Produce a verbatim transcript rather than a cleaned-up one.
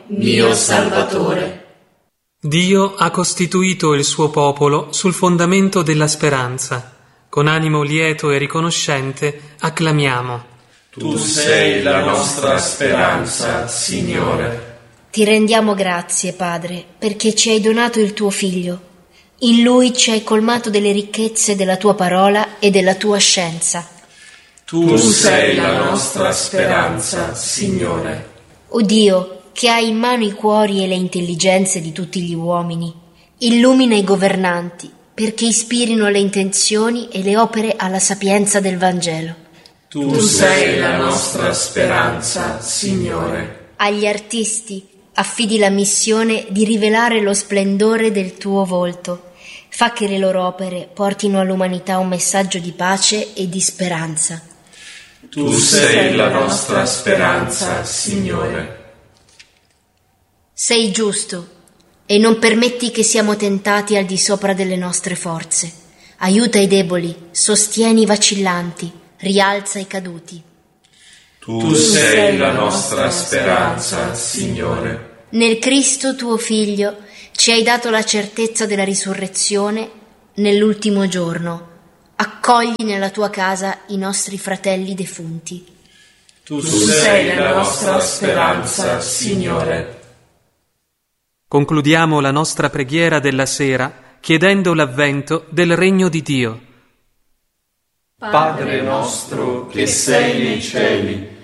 mio Salvatore. Dio ha costituito il suo popolo sul fondamento della speranza. Con animo lieto e riconoscente acclamiamo. Tu sei la nostra speranza, Signore. Ti rendiamo grazie, Padre, perché ci hai donato il tuo Figlio. In Lui ci hai colmato delle ricchezze della tua parola e della tua scienza. Tu sei la nostra speranza, Signore. O Dio, che hai in mano i cuori e le intelligenze di tutti gli uomini, illumina i governanti perché ispirino le intenzioni e le opere alla sapienza del Vangelo. Tu, tu sei la nostra speranza, Signore. Agli artisti affidi la missione di rivelare lo splendore del tuo volto. Fa che le loro opere portino all'umanità un messaggio di pace e di speranza. Tu sei la nostra speranza, Signore. Sei giusto e non permetti che siamo tentati al di sopra delle nostre forze. Aiuta i deboli, sostieni i vacillanti, rialza i caduti. Tu, tu sei la nostra speranza, Signore. Nel Cristo tuo Figlio ci hai dato la certezza della risurrezione nell'ultimo giorno. Accogli nella tua casa i nostri fratelli defunti. Tu, tu sei la nostra speranza, Signore. Concludiamo la nostra preghiera della sera chiedendo l'avvento del regno di Dio. Padre nostro che sei nei cieli,